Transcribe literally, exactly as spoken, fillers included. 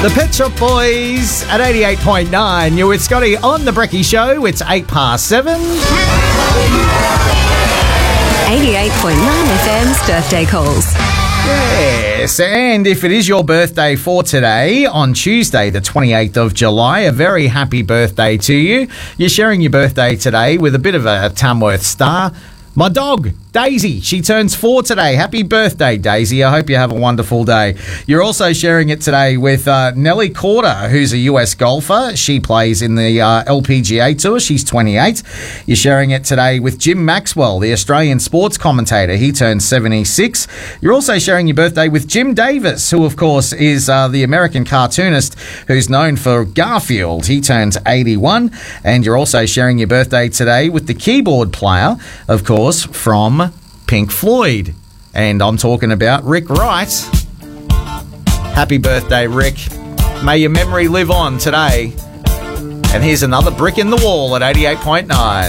The Pet Shop Boys at eighty-eight point nine. You're with Scotty on The Brekkie Show. It's eight past seven. eighty-eight point nine F M's Birthday Calls. Yes, and if it is your birthday for today, on Tuesday, the twenty-eighth of July, a very happy birthday to you. You're sharing your birthday today with a bit of a Tamworth star. My dog, Daisy, she turns four today. Happy birthday, Daisy. I hope you have a wonderful day. You're also sharing it today with uh, Nelly Corder, who's a U S golfer. She plays in the uh, L P G A Tour. She's twenty-eight. You're sharing it today with Jim Maxwell, the Australian sports commentator. He turns seventy-six. You're also sharing your birthday with Jim Davis, who, of course, is uh, the American cartoonist who's known for Garfield. He turns eighty-one. And you're also sharing your birthday today with the keyboard player, of course, from Pink Floyd. And I'm talking about Rick Wright. Happy birthday, Rick. May your memory live on today. And here's another brick in the wall at eighty-eight point nine.